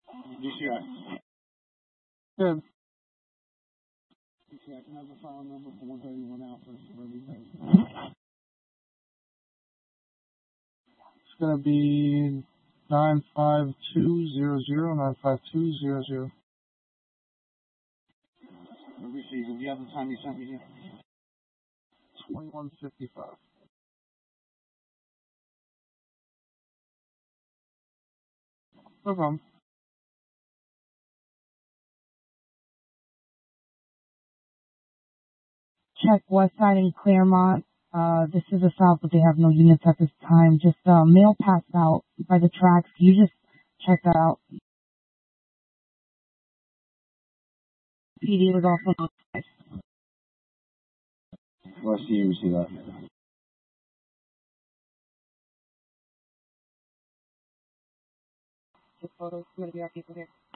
DCI. Good. DCI, can I have the file number for 131 Alpha Suburban Road? It's going to be 95200, 95200. Receive. Do you have the time you sent me here? 2155. No problem. Check West Side in Claremont. This is a south, but they have no units at this time. Just mail passed out by the tracks. Can you just check that out? PD was also notified. Let's see you see that. This photo's going to be our people here.